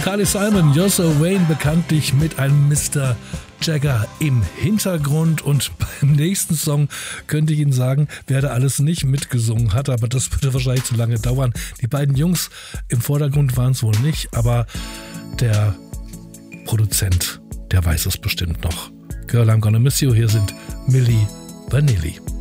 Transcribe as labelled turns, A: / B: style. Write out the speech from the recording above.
A: Carly Simon, You're So Vain, bekanntlich mit einem Mr. Jagger im Hintergrund, und beim nächsten Song könnte ich Ihnen sagen, wer da alles nicht mitgesungen hat, aber das würde wahrscheinlich zu lange dauern. Die beiden Jungs im Vordergrund waren es wohl nicht, aber der Produzent, der weiß es bestimmt noch. Girl, I'm Gonna Miss You, hier sind Milli Vanilli.